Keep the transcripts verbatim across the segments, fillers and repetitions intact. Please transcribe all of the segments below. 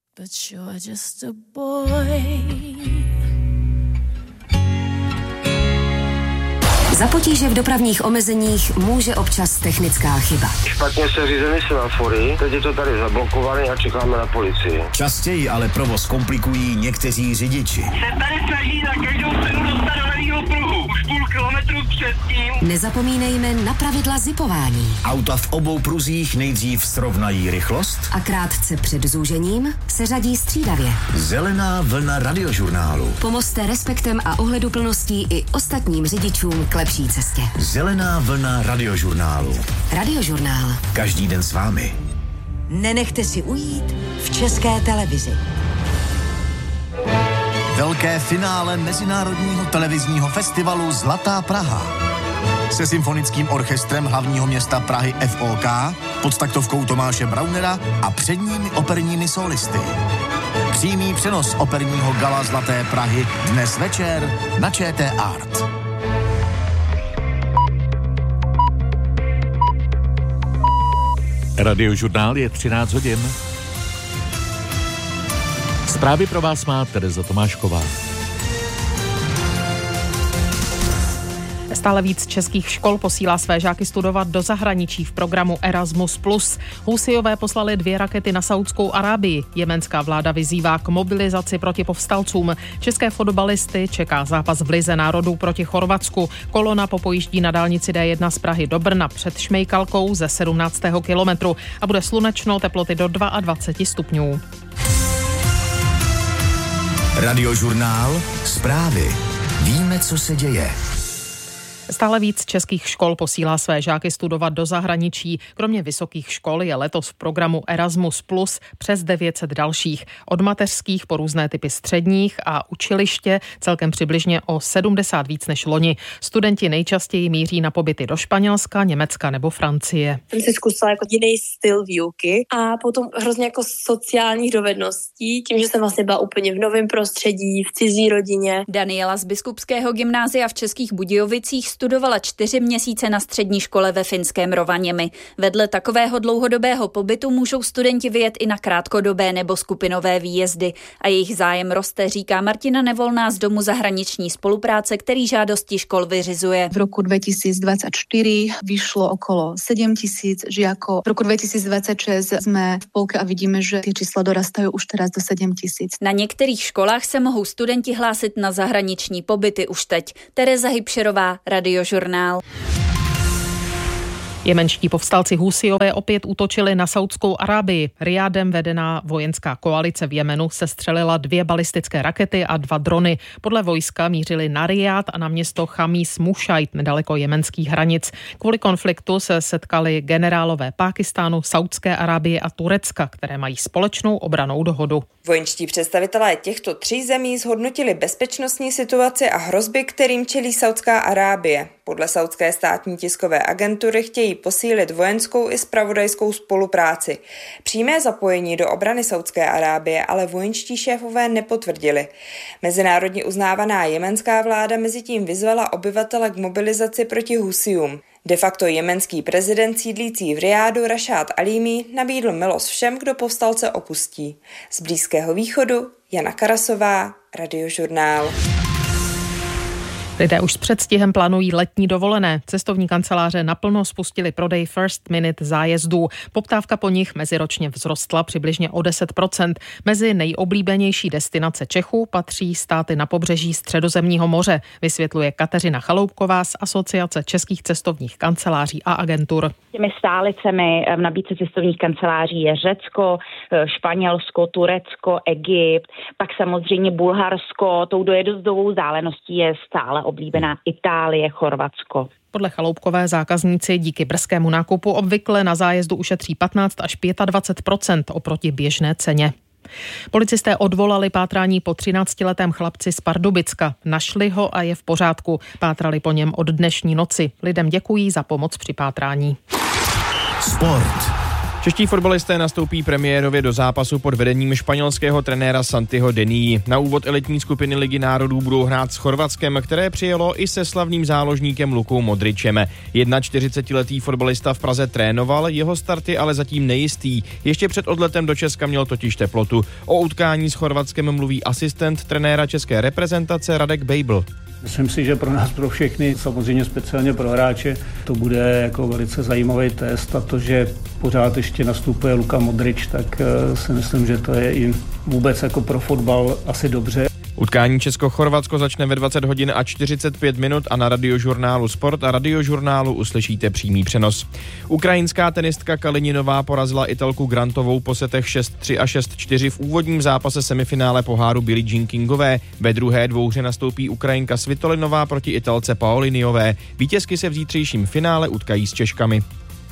but you're just a boy. Za potíže v dopravních omezeních může občas technická chyba. Špatně se řízeny semafory, teď je to tady zablokované a čekáme na policii. Častěji ale provoz komplikují někteří řidiči. Se tady snaží za každou cenu dostat do levýho pruhu. Už půl kilometru předtím. Nezapomínejme na pravidla zipování. Auta v obou pruzích nejdřív srovnají rychlost A krátce před zúžením se řadí střídavě. Zelená vlna radiožurnálu. Pomozte respektem a ohleduplností i ostatním řidičům k lepší cestě. Zelená vlna radiožurnálu. Radiožurnál. Každý den s vámi. Nenechte si ujít v České televizi. Velké finále Mezinárodního televizního festivalu Zlatá Praha. Se symfonickým orchestrem hlavního města Prahy F O K, pod taktovkou Tomáše Braunera a předními operními solisty. Přímý přenos operního gala Zlaté Prahy dnes večer na Č T Art. Radiožurnál je třináct hodin. Zprávy pro vás má Tereza Tomášková. Stále víc českých škol posílá své žáky studovat do zahraničí v programu Erasmus plus. Husijové poslali dvě rakety na Saudskou Arábii. Jemenská vláda vyzývá k mobilizaci proti povstalcům. České fotbalisty čeká zápas v Lize národů proti Chorvatsku. Kolona popojíždí na dálnici D jedna z Prahy do Brna před Šmejkalkou ze sedmnáctého kilometru a bude slunečno, teploty do dvacet dva stupňů. Radiožurnál. Zprávy. Víme, co se děje. Stále víc českých škol posílá své žáky studovat do zahraničí. Kromě vysokých škol je letos v programu Erasmus plus přes devět set dalších. Od mateřských po různé typy středních a učiliště celkem přibližně o sedmdesát víc než loni. Studenti nejčastěji míří na pobyty do Španělska, Německa nebo Francie. Jsem si zkusila jako jiný styl výuky a potom hrozně jako sociálních dovedností, tím, že jsem vlastně byla úplně v novém prostředí, v cizí rodině. Daniela z Biskupského gymnázia v Českých Budějovicích studovala čtyři měsíce na střední škole ve finském Rovaniemi. Vedle takového dlouhodobého pobytu můžou studenti vyjet i na krátkodobé nebo skupinové výjezdy a jejich zájem roste, říká Martina Nevolná z Domu zahraniční spolupráce, který žádosti škol vyřizuje. V roku dvetisícdvadsaťštyri vyšlo okolo sedem tisíc žiakov. V roku dvetisícdvadsaťšesť sme v polke a vidíme, že tie čísla dorastajú už teraz do sedem tisíc. Na některých školách se mohou studenti hlásit na zahraniční pobyty už teď. Tereza Hybšerová, Radiožurnál. Jemenští povstalci Husijové opět útočili na Saudskou Arábii. Rijádem vedená vojenská koalice v Jemenu sestřelila dvě balistické rakety a dva drony. Podle vojska mířili na Rijád a na město Chamis Mušajt nedaleko jemenských hranic. Kvůli konfliktu se setkali generálové Pákistánu, Saudské Arábie a Turecka, které mají společnou obrannou dohodu. Vojenští představitelé těchto tří zemí zhodnotili bezpečnostní situaci a hrozby, kterým čelí Saudská Arábie. Podle saudské státní tiskové agentury chtějí posílit vojenskou i zpravodajskou spolupráci. Přímé zapojení do obrany Saudské Arábie ale vojenští šéfové nepotvrdili. Mezinárodně uznávaná jemenská vláda mezitím vyzvala obyvatele k mobilizaci proti Husijům. De facto jemenský prezident sídlící v Rijádu Rašád Alímí nabídl milost všem, kdo povstalce opustí. Z Blízkého východu Jana Karasová, Radiožurnál. Lidé už s předstihem plánují letní dovolené. Cestovní kanceláře naplno spustili prodej first minute zájezdů. Poptávka po nich meziročně vzrostla přibližně o deset procent. Mezi nejoblíbenější destinace Čechů patří státy na pobřeží Středozemního moře, vysvětluje Kateřina Chaloupková z Asociace českých cestovních kanceláří a agentur. Těmi stálicemi v nabídce cestovních kanceláří je Řecko, Španělsko, Turecko, Egypt, pak samozřejmě Bulharsko, tou dojezdovou vzdáleností je stále oblíbená Itálie, Chorvatsko. Podle Chaloupkové zákazníci díky brzkému nákupu obvykle na zájezdu ušetří patnáct až dvacet pět procent oproti běžné ceně. Policisté odvolali pátrání po třináctiletém chlapci z Pardubicka. Našli ho a je v pořádku. Pátrali po něm od dnešní noci. Lidem děkují za pomoc při pátrání. Sport. Čeští fotbalisté nastoupí premiérově do zápasu pod vedením španělského trenéra Santiho Denii. Na úvod elitní skupiny Ligy národů budou hrát s Chorvatskem, které přijelo i se slavným záložníkem Lukou Modričem. čtyřicetiletý fotbalista v Praze trénoval, jeho start je ale zatím nejistý. Ještě před odletem do Česka měl totiž teplotu. O utkání s Chorvatskem mluví asistent trenéra české reprezentace Radek Bejbl. Myslím si, že pro nás, pro všechny, samozřejmě speciálně pro hráče, to bude jako velice zajímavý test a to, že pořád ještě nastupuje Luka Modrič, tak si myslím, že to je i vůbec jako pro fotbal asi dobře. Utkání Česko-Chorvatsko začne ve dvacet hodin a čtyřicet pět minut a na radiožurnálu Sport a radiožurnálu uslyšíte přímý přenos. Ukrajinská tenistka Kalininová porazila Italku Grantovou po setech šest tři a šest čtyři v úvodním zápase semifinále poháru Billie Jean Kingové. Ve druhé dvouhře nastoupí Ukrajinka Svitolinová proti Italce Paoliniové. Vítězky se v zítřejším finále utkají s Češkami.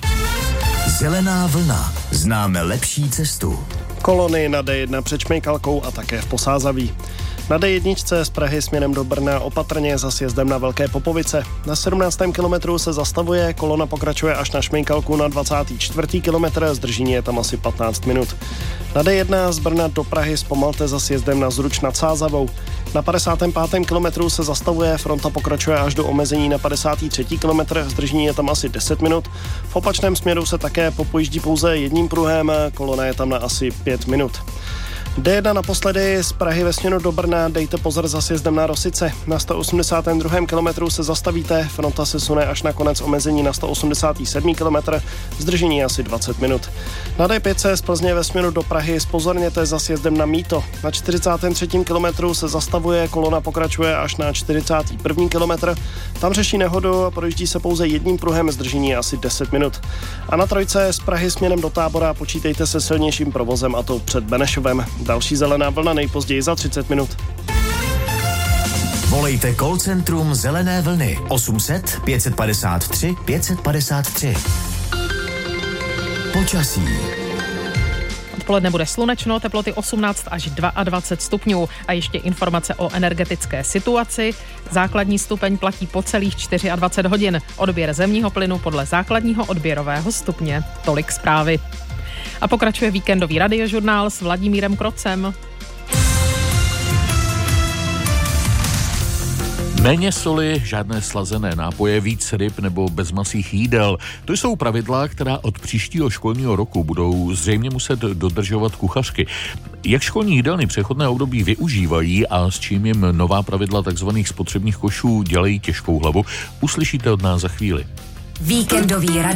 Zelená vlna. Známe lepší cestu. Kolony na dé jedna před Šmejkalkou a také v Posázaví. Na dé jedna z Prahy směrem do Brna opatrně za sjezdem na Velké Popovice. Na sedmnáctém kilometru se zastavuje, kolona pokračuje až na Šmejkalku na dvacátém čtvrtém kilometru, zdržení je tam asi patnáct minut. Na dé jedna z Brna do Prahy zpomalte za sjezdem na Zruč nad Sázavou. Na padesátém pátém kilometru se zastavuje, fronta pokračuje až do omezení na padesátém třetím kilometru, zdržení je tam asi deset minut. V opačném směru se také popojíždí pouze jedním pruhem, kolona je tam na asi pět minut. dé jedna naposledy z Prahy ve směru do Brna, dejte pozor za sjezdem na Rosice. Na sto osmdesátém druhém kilometru se zastavíte, fronta se sune až na konec omezení na sto osmdesátém sedmém kilometru, zdržení je asi dvacet minut. Na dé pět z Plzně ve směru do Prahy zpozorněte za sjezdem na Mýto. Na čtyřicátém třetím kilometru se zastavuje, kolona pokračuje až na čtyřicátém prvním kilometru. Tam řeší nehodu a projíždí se pouze jedním pruhem, zdržení je asi deset minut. A na trojce z Prahy směrem do Tábora počítejte se silnějším provozem, a to před Benešovem. Další zelená vlna nejpozději za třicet minut. Volejte call centrum Zelené vlny osm set pět padesát tři pět padesát tři. Počasí. Odpoledne bude slunečno, teploty osmnáct až dvacet dva stupňů. A ještě informace o energetické situaci. Základní stupeň platí po celých dvacet čtyři hodin. Odběr zemního plynu podle základního odběrového stupně. Tolik zprávy. A pokračuje víkendový radiožurnál s Vladimírem Krocem. Méně soli, žádné slazené nápoje, víc ryb nebo bezmasých jídel. To jsou pravidla, která od příštího školního roku budou zřejmě muset dodržovat kuchařky. Jak školní jídelny přechodné období využívají a s čím jim nová pravidla tzv. Spotřebních košů dělají těžkou hlavu, uslyšíte od nás za chvíli. Víkendový radio.